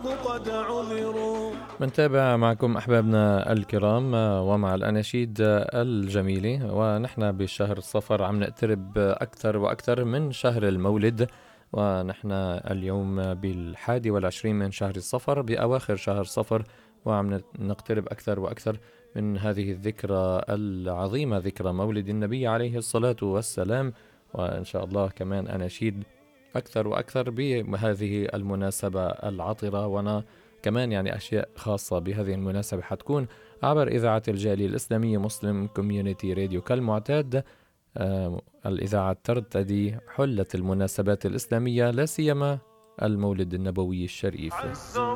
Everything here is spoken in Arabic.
قد عذروا. بنتابع معكم أحبابنا الكرام ومع الأناشيد الجميلة، ونحن بشهر الصفر عم نقترب أكثر وأكثر من شهر المولد، ونحن اليوم بال21 من شهر الصفر، بأواخر شهر صفر، وعم نقترب أكثر وأكثر من هذه الذكرى العظيمة، ذكرى مولد النبي عليه الصلاة والسلام. وإن شاء الله كمان أناشيد أكثر وأكثر بهذه المناسبة العطرة، وأنا كمان يعني أشياء خاصة بهذه المناسبة حتكون عبر إذاعة الجالية الإسلامية مسلم كوميونيتي راديو كالمعتاد. الإذاعة ترتدي حلة المناسبات الإسلامية، لا سيما المولد النبوي الشريف.